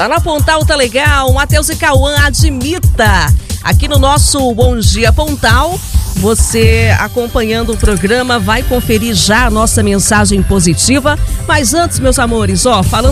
Lá na Pontal tá legal, Matheus e Cauã, admita. Aqui no nosso Bom Dia Pontal, você acompanhando o programa vai conferir já a nossa mensagem positiva. Mas antes, meus amores, falando